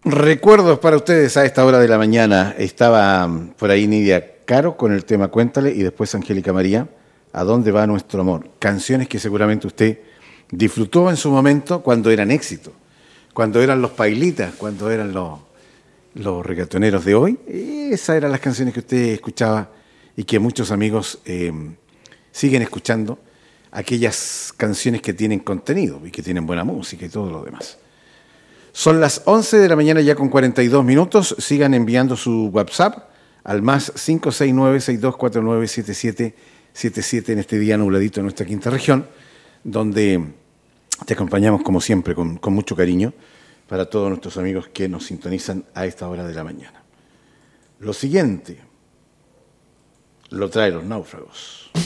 Recuerdos para ustedes a esta hora de la mañana. Estaba por ahí Nidia Caro con el tema Cuéntale y después Angélica María, ¿A dónde va nuestro amor? Canciones que seguramente usted disfrutó en su momento cuando eran éxito, cuando eran los pailitas, cuando eran los reggaetoneros de hoy. Esas eran las canciones que usted escuchaba y que muchos amigos siguen escuchando, aquellas canciones que tienen contenido y que tienen buena música y todo lo demás. Son las 11 de la mañana ya con 42 minutos. Sigan enviando su WhatsApp al más 569-6249-7777 en este día nubladito en nuestra quinta región, donde te acompañamos como siempre con mucho cariño para todos nuestros amigos que nos sintonizan a esta hora de la mañana. Lo siguiente lo trae Los Náufragos.